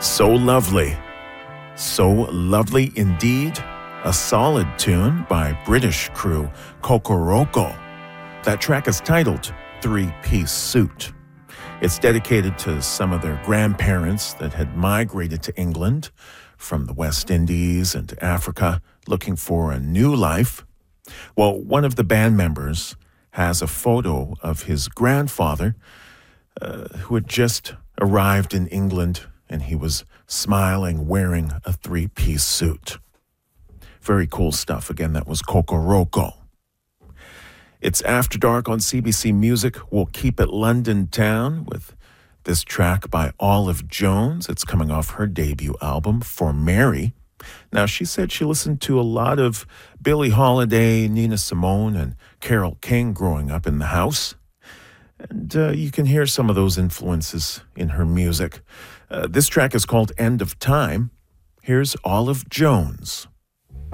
So lovely. So lovely indeed. A solid tune by British crew Kokoroko. That track is titled Three-Piece Suit. It's dedicated to some of their grandparents that had migrated to England from the West Indies and Africa looking for a new life. Well, one of the band members has a photo of his grandfather who had just arrived in England, and he was smiling, wearing a three-piece suit. Very cool stuff. Again, that was Kokoroko. It's After Dark on CBC Music. We'll keep it London Town with this track by Olive Jones. It's coming off her debut album, For Mary. Now, she said she listened to a lot of Billie Holiday, Nina Simone, and Carole King growing up in the house. And you can hear some of those influences in her music. This track is called End of Time. Here's Olive Jones.